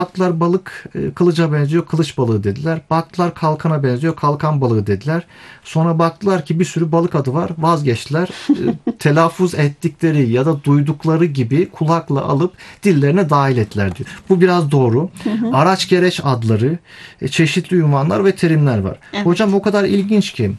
Baktılar balık kılıca benziyor, kılıç balığı dediler. Baktılar kalkana benziyor, kalkan balığı dediler. Sonra baktılar ki bir sürü balık adı var, vazgeçtiler. Telaffuz ettikleri ya da duydukları gibi kulakla alıp dillerine dahil ettiler diyor. Bu biraz doğru. Araç gereç adları, çeşitli ünvanlar ve terimler var. Evet. Hocam o kadar ilginç ki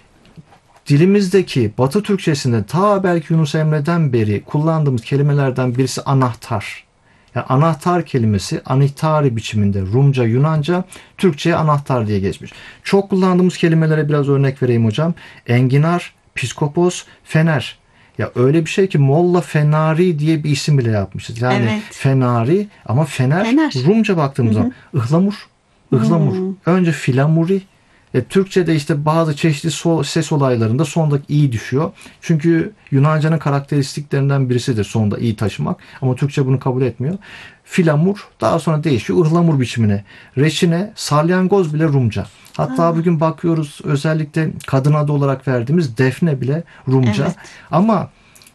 dilimizdeki Batı Türkçesinde ta belki Yunus Emre'den beri kullandığımız kelimelerden birisi anahtar. Yani anahtar kelimesi anihtari biçiminde Rumca, Yunanca, Türkçe'ye anahtar diye geçmiş. Çok kullandığımız kelimelere biraz örnek vereyim hocam. Enginar, piskopos, fener. Ya öyle bir şey ki Molla Fenari diye bir isim bile yapmışız. Yani Evet. Fenari ama fener, Fener. Rumca baktığımız zaman ıhlamur, ıhlamur. Önce filamuri. Türkçe'de işte bazı çeşitli ses olaylarında sondaki i düşüyor. Çünkü Yunanca'nın karakteristiklerinden birisidir sonda i taşımak. Ama Türkçe bunu kabul etmiyor. Filamur daha sonra değişiyor ıhlamur biçimine. Reçine, salyangoz bile Rumca. Hatta bugün bakıyoruz özellikle kadın adı olarak verdiğimiz defne bile Rumca. Evet. Ama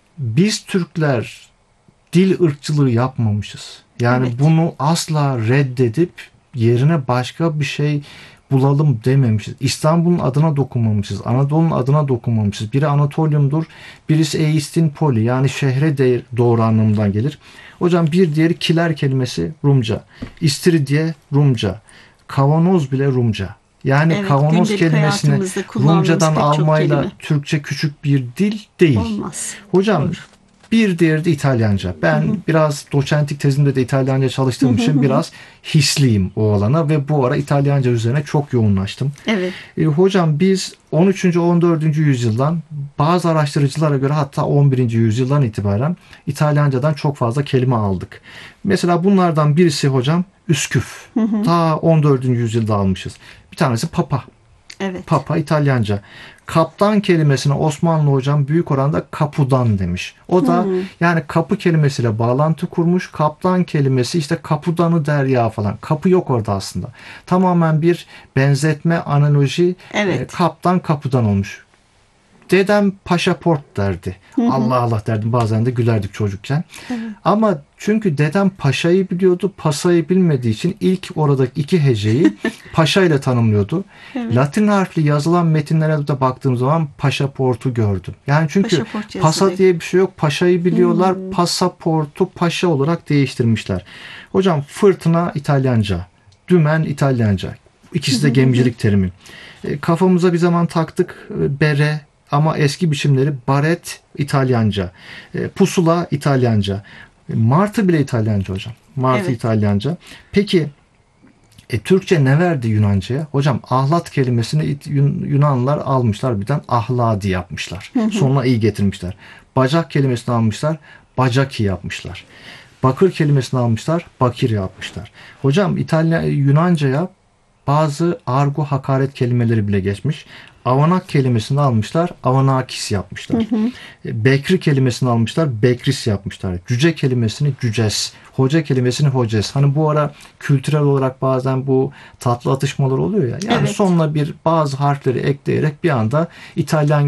biz Türkler dil ırkçılığı yapmamışız. Yani Evet. bunu asla reddedip yerine başka bir şey bulalım dememişiz. İstanbul'un adına dokunmamışız. Anadolu'nun adına dokunmamışız. Biri Anatolium'dur, birisi Eistin Poli yani şehre doğru anlamından gelir. Hocam bir diğeri kiler kelimesi Rumca. İstiridye Rumca. Kavanoz bile Rumca. Yani Evet, kavanoz gündelik kelimesini hayatımızda kullandığımız Rumcadan pek çok almayla kelime. Türkçe küçük bir dil değil. Olmaz. Hocam Doğru. bir diğeri de İtalyanca. Ben biraz doçentlik tezimde de İtalyanca çalıştığım için biraz hisliyim o alana ve bu ara İtalyanca üzerine çok yoğunlaştım. Evet. Hocam biz 13. 14. yüzyıldan bazı araştırıcılara göre hatta 11. yüzyıldan itibaren İtalyancadan çok fazla kelime aldık. Mesela bunlardan birisi hocam üsküf. Ta 14. yüzyılda almışız. Bir tanesi papa. Evet. Papa İtalyanca. Kaptan kelimesine Osmanlı hocam büyük oranda kapudan demiş. O da yani kapı kelimesiyle bağlantı kurmuş. Kaptan kelimesi işte kapudanı derya falan. Kapı yok orada aslında. Tamamen bir benzetme, analoji. Evet. Kaptan kapudan olmuş. Dedem paşaport derdi. Allah Allah derdim. Bazen de gülerdik çocukken. Ama çünkü dedem paşayı biliyordu. Pasayı bilmediği için ilk oradaki iki heceyi paşa ile tanımlıyordu. Latin harfli yazılan metinlere de baktığım zaman paşaportu gördüm. Yani çünkü Paşaport pasa yazılıyor. diye bir şey yok. Paşayı biliyorlar. Pasaportu paşa olarak değiştirmişler. Hocam fırtına İtalyanca. Dümen İtalyanca. İkisi de gemicilik terimi. Kafamıza bir zaman taktık bere ama eski biçimleri baret İtalyanca. Pusula İtalyanca. Martı bile İtalyanca hocam. Martı Evet. İtalyanca. Peki Türkçe ne verdi Yunanca'ya? Hocam ahlat kelimesini Yunanlılar almışlar birden ahladi yapmışlar. Sonuna iyi getirmişler. Bacak kelimesini almışlar. Bacaki yapmışlar. Bakır kelimesini almışlar. Bakir yapmışlar. Hocam Yunanca'ya bazı argo hakaret kelimeleri bile geçmiş. Avanak kelimesini almışlar, avanakis yapmışlar. Bekri kelimesini almışlar, bekris yapmışlar. Cüce kelimesini cüces, hoca kelimesini hoces. Hani bu ara kültürel olarak bazen bu tatlı atışmalar oluyor ya. Yani Evet. sonuna bazı harfleri ekleyerek bir anda İtalyan